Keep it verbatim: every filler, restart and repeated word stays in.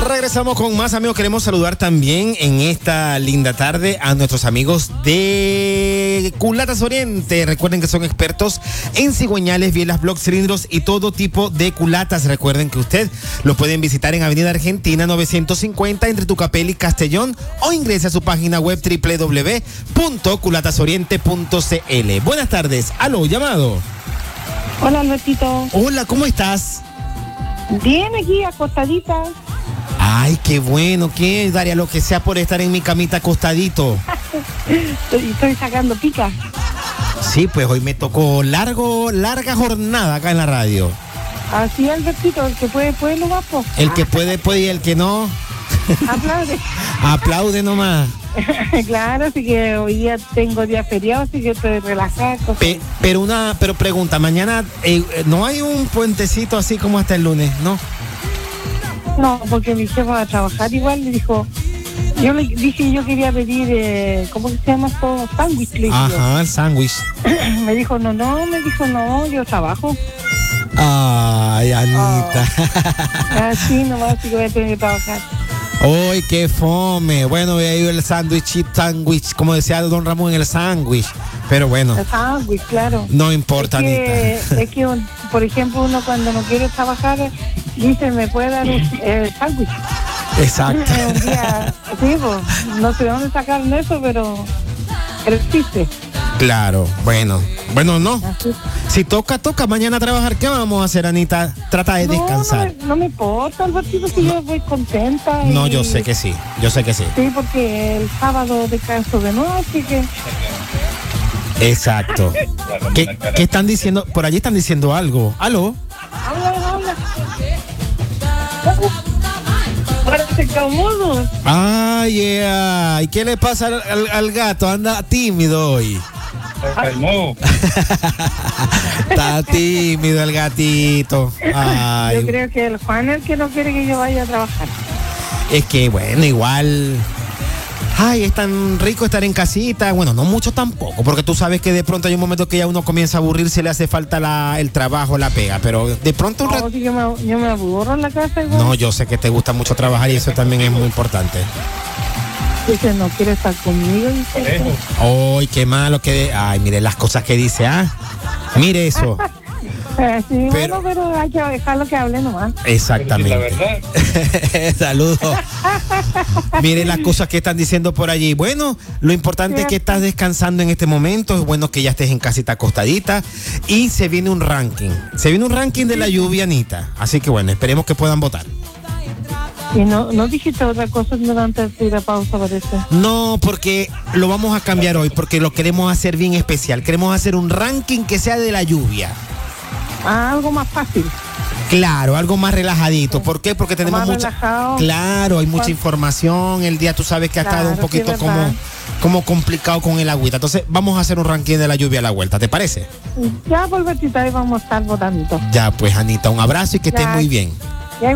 Regresamos con más, amigos. Queremos saludar también en esta linda tarde a nuestros amigos de Culatas Oriente. Recuerden que son expertos en cigüeñales, bielas, bloques, cilindros y todo tipo de culatas. Recuerden que usted lo pueden visitar en Avenida Argentina novecientos cincuenta entre Tucapel y Castellón, o ingrese a su página web doble u doble u doble u punto culatas oriente punto c l. Buenas tardes. Aló, llamado. Hola, Albertito. Hola, ¿cómo estás? Bien, aquí acostadita. Ay, qué bueno, ¿qué daría lo que sea por estar en mi camita acostadito? estoy, estoy sacando pica. Sí, pues hoy me tocó largo, larga jornada acá en la radio. Así, Albertito, el que puede, puede lo guapo. El que puede, puede, y el que no... Aplaude. Aplaude nomás. Claro, así que hoy día tengo día feriado, así que estoy relajada. Pe, pero una, pero pregunta, mañana eh, no hay un puentecito así como hasta el lunes, ¿no? No, porque mi jefa va a trabajar igual, le dijo, yo le dije que yo quería pedir, eh, ¿cómo se llama esto? Sándwich, le dije. Ajá, el sándwich. Me dijo, no, no, me dijo, no, yo trabajo. Ay, Anita. Oh. Así nomás, así que voy a tener que trabajar. ¡Uy, qué fome! Bueno, voy a ir el sándwich, sándwich, como decía don Ramón, el sándwich. Pero bueno. El sándwich, claro. No importa, es que, Anita. Es que, un, por ejemplo, uno cuando no quiere trabajar, dice, ¿me puede dar el, el sándwich? Exacto. Un día, sí, pues, no sé de dónde sacaron eso, pero, pero existe. Claro, bueno. Bueno, no. Así. Si toca, toca. Mañana a trabajar. ¿Qué vamos a hacer, Anita? Trata de no, descansar. No me, no me importa, Albertito, si no. Yo voy contenta. No, y... yo sé que sí. Yo sé que sí. Sí, porque el sábado descanso de nuevo, así que... Exacto. ¿Qué, ¿Qué están diciendo? Por allí están diciendo algo. ¿Aló? Habla, habla. Parece camudo. Ay, yeah. ¿Y qué le pasa al, al, al gato? Anda tímido hoy. Está tímido el gatito. Ay. Yo creo que el Juan es el que no quiere que yo vaya a trabajar. Es que, bueno, igual... Ay, es tan rico estar en casita. Bueno, no mucho tampoco, porque tú sabes que de pronto hay un momento que ya uno comienza a aburrirse, le hace falta la, el trabajo, la pega, pero de pronto un no, rato... si yo, me, yo me aburro en la casa igual. No, yo sé que te gusta mucho trabajar y eso también es muy importante. Dice, no quiere estar conmigo. Dice, Ay, qué malo que... De... Ay, mire las cosas que dice, ¿ah? Mire eso. Eh, sí, Pero- bueno, pero hay que dejarlo que hable nomás. Exactamente. Saludos. Mire las cosas que están diciendo por allí. Bueno, lo importante es que estás descansando en este momento. Es bueno que ya estés en casita acostadita. Y se viene un ranking. Se viene un ranking de la lluvia, Anita. Así que bueno, esperemos que puedan votar. Y no, no dijiste otra cosa antes de ir a pausa, parece. No, porque lo vamos a cambiar hoy, porque lo queremos hacer bien especial. Queremos hacer un ranking que sea de la lluvia. Ah, algo más fácil. Claro, algo más relajadito. ¿Por qué? Porque tenemos Más mucha... relajado. Claro, hay mucha Cuan- información. El día tú sabes que ha estado Claro, un poquito sí, es como, verdad. como complicado con el agüita. Entonces vamos a hacer un ranking de la lluvia a la vuelta, ¿te parece? Ya, por vertita, ahí vamos a estar votando. Ya, pues Anita, un abrazo y que estés Ya. muy bien.